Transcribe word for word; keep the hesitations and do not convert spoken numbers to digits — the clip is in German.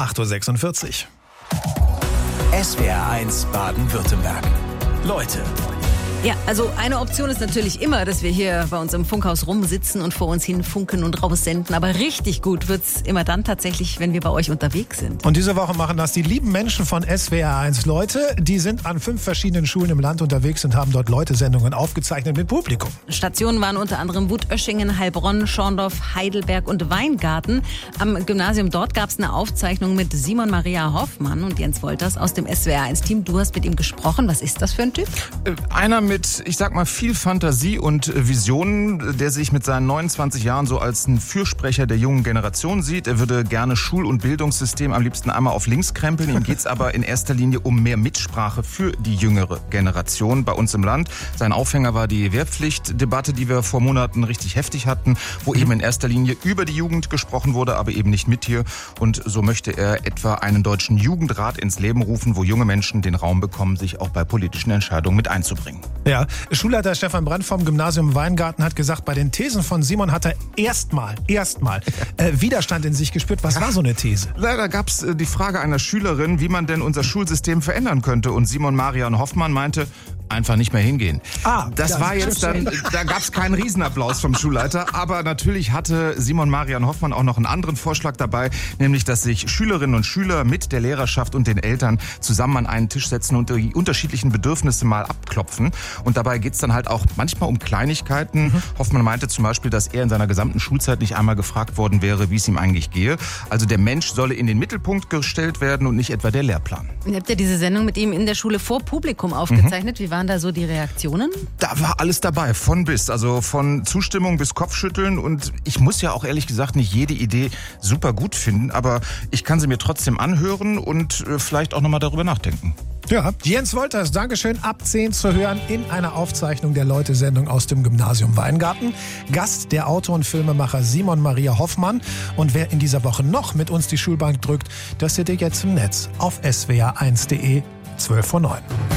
acht Uhr sechsundvierzig. S W R eins Baden-Württemberg. Leute. Ja, also eine Option ist natürlich immer, dass wir hier bei uns im Funkhaus rumsitzen und vor uns hin funken und raussenden. Aber richtig gut wird's immer dann tatsächlich, wenn wir bei euch unterwegs sind. Und diese Woche machen das die lieben Menschen von S W R eins Leute. Die sind an fünf verschiedenen Schulen im Land unterwegs und haben dort Leute-Sendungen aufgezeichnet mit Publikum. Stationen waren unter anderem Wutöschingen, Heilbronn, Schorndorf, Heidelberg und Weingarten. Am Gymnasium dort gab es eine Aufzeichnung mit Simon Maria Hoffmann und Jens Wolters aus dem S W R eins Team. Du hast mit ihm gesprochen. Was ist das für ein Typ? Einer mit, ich sag mal, viel Fantasie und Visionen, der sich mit seinen neunundzwanzig Jahren so als ein Fürsprecher der jungen Generation sieht. Er würde gerne Schul- und Bildungssystem am liebsten einmal auf links krempeln. Ihm geht's aber in erster Linie um mehr Mitsprache für die jüngere Generation bei uns im Land. Sein Aufhänger war die Wehrpflichtdebatte, die wir vor Monaten richtig heftig hatten, wo eben in erster Linie über die Jugend gesprochen wurde, aber eben nicht mit hier. Und so möchte er etwa einen deutschen Jugendrat ins Leben rufen, wo junge Menschen den Raum bekommen, sich auch bei politischen Entscheidungen mit einzubringen. Ja, Schulleiter Stefan Brandt vom Gymnasium Weingarten hat gesagt, bei den Thesen von Simon hat er erstmal, erstmal äh, Widerstand in sich gespürt. Was war so eine These? Leider gab es die Frage einer Schülerin, wie man denn unser Schulsystem verändern könnte. Und Simon Marian Hoffmann meinte, einfach nicht mehr hingehen. Ah, das ja, war jetzt dann, da gab es keinen Riesenapplaus vom Schulleiter, aber natürlich hatte Simon Marian Hoffmann auch noch einen anderen Vorschlag dabei, nämlich, dass sich Schülerinnen und Schüler mit der Lehrerschaft und den Eltern zusammen an einen Tisch setzen und die unterschiedlichen Bedürfnisse mal abklopfen. Und dabei geht's dann halt auch manchmal um Kleinigkeiten. Mhm. Hoffmann meinte zum Beispiel, dass er in seiner gesamten Schulzeit nicht einmal gefragt worden wäre, wie es ihm eigentlich gehe. Also der Mensch solle in den Mittelpunkt gestellt werden und nicht etwa der Lehrplan. Ihr habt ja diese Sendung mit ihm in der Schule vor Publikum aufgezeichnet. Mhm. Wie war waren da so die Reaktionen? Da war alles dabei, von bis. Also von Zustimmung bis Kopfschütteln. Und ich muss ja auch ehrlich gesagt nicht jede Idee super gut finden, aber ich kann sie mir trotzdem anhören und vielleicht auch nochmal darüber nachdenken. Ja, Jens Wolters, Dankeschön, ab zehn zu hören in einer Aufzeichnung der Leute-Sendung aus dem Gymnasium Weingarten. Gast der Autor und Filmemacher Simon Maria Hoffmann. Und wer in dieser Woche noch mit uns die Schulbank drückt, das seht ihr jetzt im Netz auf s w r eins punkt d e, zwölf vor neun.